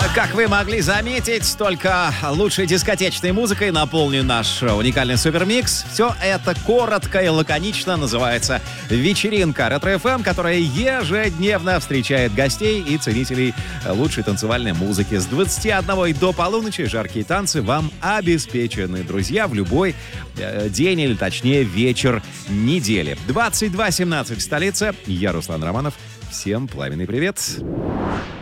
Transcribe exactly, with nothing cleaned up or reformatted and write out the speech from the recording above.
Как вы могли заметить, только лучшей дискотечной музыкой наполнен наш уникальный супермикс. Все это коротко и лаконично называется «Вечеринка Ретро-эф эм», которая ежедневно встречает гостей и ценителей лучшей танцевальной музыки. С двадцати одного и до полуночи жаркие танцы вам обеспечены, друзья, в любой э, день или, точнее, вечер недели. двадцать два семнадцать в столице. Я Руслан Романов. Всем пламенный привет.